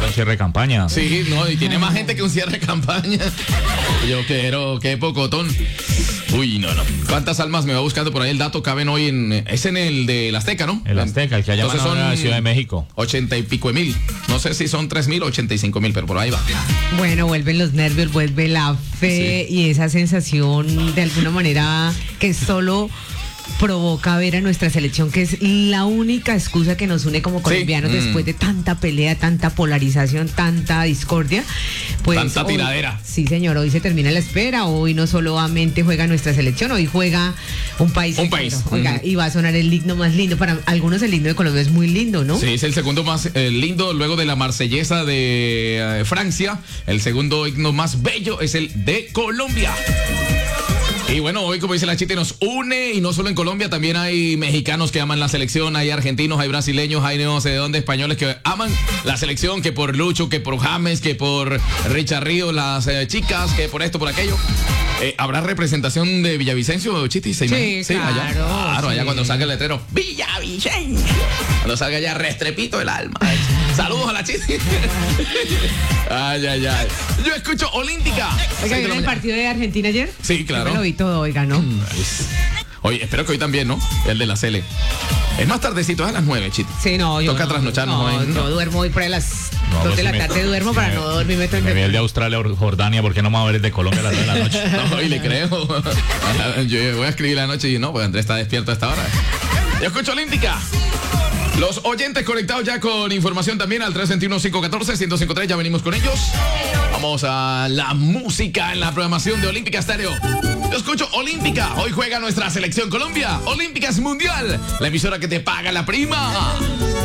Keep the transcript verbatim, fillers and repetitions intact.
Para un cierre de campaña. Sí, no, y tiene más gente que un cierre de campaña. Yo quiero, qué pocotón. Uy, no, no. ¿Cuántas almas me va buscando por ahí el dato? Caben hoy en... Es en el de la Azteca, ¿no? El Azteca, el que allá Entonces son son la Ciudad de México. Ochenta y pico de mil. No sé si son tres mil o ochenta y cinco mil, pero por ahí va. Bueno, vuelven los nervios, vuelve la fe, sí, y esa sensación de alguna manera que solo provoca ver a nuestra selección, que es la única excusa que nos une como colombianos, sí, después mm. de tanta pelea, tanta polarización, tanta discordia. Pues tanta hoy, tiradera. Sí, señor, hoy se termina la espera. Hoy no solamente juega nuestra selección, hoy juega un país. Un país. Oiga, mm. y va a sonar el himno más lindo. Para algunos el himno de Colombia es muy lindo, ¿no? Sí, es el segundo más eh, lindo luego de la marsellesa de eh, Francia. El segundo himno más bello es el de Colombia. Y bueno, hoy, como dice la Chiti, nos une, y no solo en Colombia, también hay mexicanos que aman la selección, hay argentinos, hay brasileños, hay no sé de dónde, españoles que aman la selección, que por Lucho, que por James, que por Richard Ríos, las eh, chicas, que por esto, por aquello. Eh, ¿Habrá representación de Villavicencio, Chiti? ¿Se sí, sí, claro. Allá. Claro, sí. allá cuando salga el letrero, Villavicencio. Cuando salga allá, Restrepito el alma. Saludos a la Chiti. Ay, ay, ay. Yo escucho Olímpica. Oiga, ¿vieron el partido de Argentina ayer? Sí, claro. Yo me lo vi todo, oiga, ¿no? Oye, espero que hoy también, ¿no? El de la Cele. Es más tardecito, es a las nueve, Chiti. Sí, no, yo Toca no, trasnocharnos no, hoy. yo No. duermo hoy por ahí a las No, dos de la me- tarde, duermo si para me- no dormirme todo el Me vi el de día. Australia, Jordania, ¿por qué no me va a ver el de Colombia a las nueve de la noche? No, y le creo. Yo voy a escribir la noche y no, pues Andrés está despierto a esta hora. Yo escucho Olímpica. Los oyentes conectados ya con información también al tres dos uno, cinco uno cuatro, uno cero cinco tres. Ya venimos con ellos. Vamos a la música en la programación de Olímpica Estéreo. Yo escucho Olímpica. Hoy juega nuestra selección Colombia. Olímpica es mundial. La emisora que te paga la prima.